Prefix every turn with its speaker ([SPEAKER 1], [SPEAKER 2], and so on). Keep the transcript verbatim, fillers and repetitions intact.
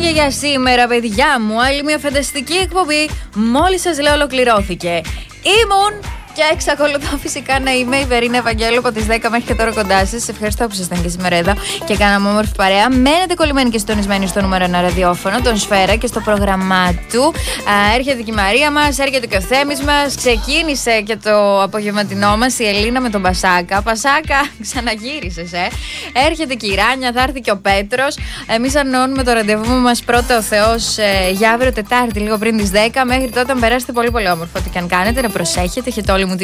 [SPEAKER 1] και για σήμερα, παιδιά μου, άλλη μια φανταστική εκπομπή. Μόλις σας λέω ολοκληρώθηκε. Ήμουν και εξακολουθώ φυσικά να είμαι η Βερίνα Ευαγγέλου από τις δέκα μέχρι και τώρα κοντά σας. Ευχαριστώ που ήσασταν και σήμερα εδώ και κάναμε όμορφη παρέα. Μένετε κολλημένοι και συντονισμένοι στο νούμερο ένα ραδιόφωνο, τον Σφαίρα και στο πρόγραμμά του. Α, έρχεται και η Μαρία μας, έρχεται και ο Θέμης μας. Ξεκίνησε και το απογευματινό μας η Ελίνα με τον Πασάκα. Πασάκα, ξαναγύρισες, ε. Έρχεται και η Ράνια, θα έρθει και ο Πέτρος. Εμείς ανανεώνουμε το ραντεβού μας πρώτα ο Θεός ε, για αύριο Τετάρτη, λίγο πριν τις δέκα. Μέχρι τότε, αν περάσετε πολύ πολύ όμορφο, ό,τι και αν κάνετε, να προσέχετε. Έχετε όλοι